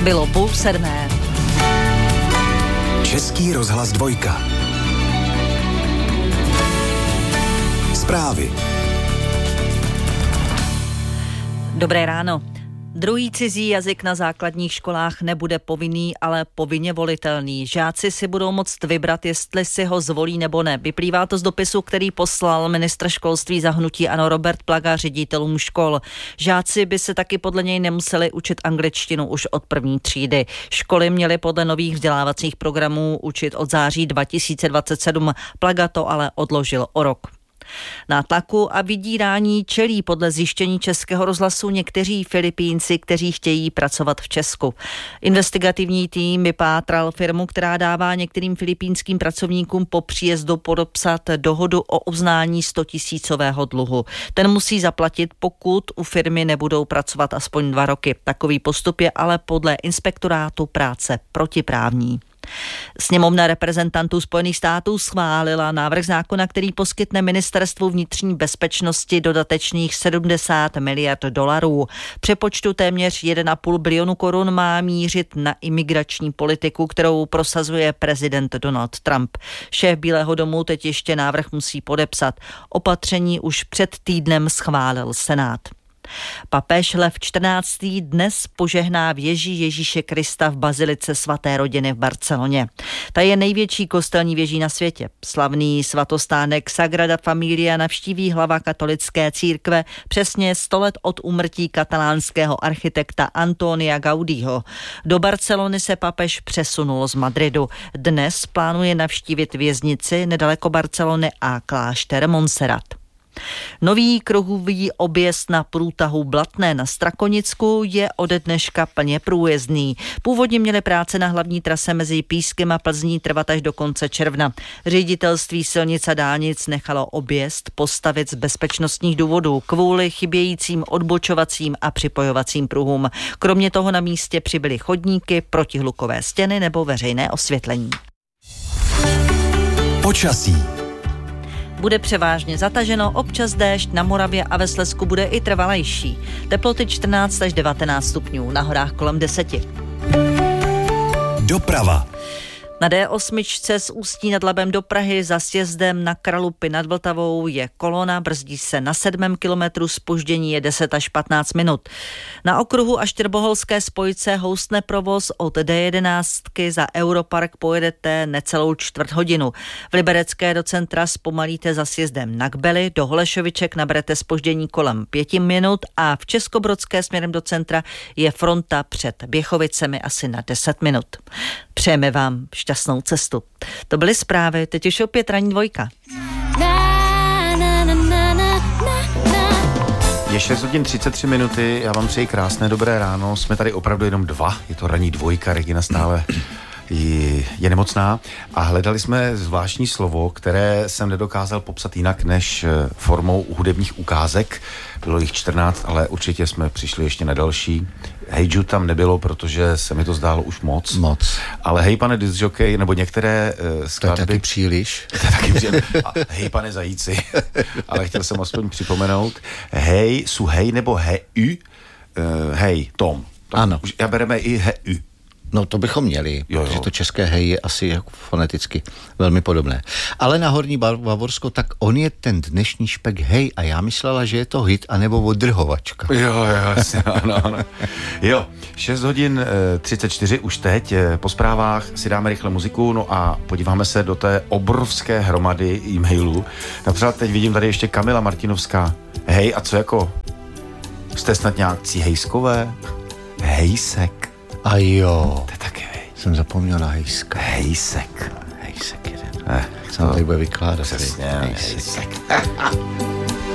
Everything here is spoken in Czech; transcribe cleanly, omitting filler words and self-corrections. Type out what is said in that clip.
Bylo 6:30. Český rozhlas 2. Zprávy. Dobré ráno. Druhý cizí jazyk na základních školách nebude povinný, ale povinně volitelný. Žáci si budou moct vybrat, jestli si ho zvolí nebo ne. Vyplývá to z dopisu, který poslal ministr školství za hnutí ANO Robert Plaga ředitelům škol. Žáci by se taky podle něj nemuseli učit angličtinu už od první třídy. Školy měly podle nových vzdělávacích programů učit od září 2027. Plaga to ale odložil o rok. Nátlaku a vydírání čelí podle zjištění Českého rozhlasu někteří Filipínci, kteří chtějí pracovat v Česku. Investigativní tým vypátral firmu, která dává některým filipínským pracovníkům po příjezdu podepsat dohodu o uznání 100 000 dluhu. Ten musí zaplatit, pokud u firmy nebudou pracovat aspoň 2 roky. Takový postup je ale podle inspektorátu práce protiprávní. Sněmovna reprezentantů Spojených států schválila návrh zákona, který poskytne ministerstvu vnitřní bezpečnosti dodatečných $70 miliard. Přepočtu téměř 1,5 bilionu korun má mířit na imigrační politiku, kterou prosazuje prezident Donald Trump. Šéf Bílého domu teď ještě návrh musí podepsat. Opatření už před týdnem schválil Senát. Papež Lev XIV. Dnes požehná věži Ježíše Krista v bazilice svaté rodiny v Barceloně. Ta je největší kostelní věží na světě. Slavný svatostánek Sagrada Familia navštíví hlava katolické církve přesně 100 let od úmrtí katalánského architekta Antonia Gaudího. Do Barcelony se papež přesunul z Madridu. Dnes plánuje navštívit věznici nedaleko Barcelony a klášter Montserrat. Nový kruhový objezd na průtahu Blatné na Strakonicku je ode dneška plně průjezdný. Původně měly práce na hlavní trase mezi Pískem a Plzní trvat až do konce června. Ředitelství silnic a dálnic nechalo objezd postavit z bezpečnostních důvodů kvůli chybějícím odbočovacím a připojovacím pruhům. Kromě toho na místě přibyly chodníky, protihlukové stěny nebo veřejné osvětlení. Počasí. Bude převážně zataženo, občas déšť, na Moravě a ve Slezsku bude i trvalejší. Teploty 14 až 19 stupňů, na horách kolem 10. Doprava. Na D8 z Ústí nad Labem do Prahy za sjezdem na Kralupy nad Vltavou je kolona, brzdí se na 7. kilometru, zpoždění je 10 až 15 minut. Na okruhu a Štěrboholské spojce houstne provoz od D11 za Europark pojedete necelou 1/4 hodinu. V Liberecké do centra zpomalíte za sjezdem na Kbely, do Holešoviček naberete zpoždění kolem 5 minut a v Českobrodské směrem do centra je fronta před Běchovicemi asi na 10 minut. Přejeme vám šťastnou cestu. To byly zprávy, teď už opět ranní 2. Je 6:33, já vám přeji krásné dobré ráno, jsme tady opravdu jenom 2, je to ranní 2, Regina stále je nemocná a hledali jsme zvláštní slovo, které jsem nedokázal popsat jinak než formou hudebních ukázek. Bylo jich 14, ale určitě jsme přišli ještě na další. Hej Jude tam nebylo, protože se mi to zdálo už moc. Ale hej pane discjockey, nebo některé skladby... To je taky příliš. To je taky příliš. Hej pane zajíci. Ale chtěl jsem aspoň připomenout. Hej, hej nebo hej, hej, Tom. Ano. Už já bereme i hej. No to bychom měli, protože to české hej je asi jako foneticky velmi podobné. Ale na Horní Bavorsko, tak on je ten dnešní špek hej a já myslela, že je to hit anebo odrhovačka. Jo, jasně, ano. Jo, 6:34 už teď, po zprávách si dáme rychle muziku, no a podíváme se do té obrovské hromady e-mailů. Například teď vidím tady ještě Kamila Martinovská. Hej, a co jako? Jste snad nějakcí hejskové? Hejsek. A jo. To je taky hej. Jsem zapomněl na hejska. Hejsek jeden. Jsem tady bude vykládat. Přesně, hejsek.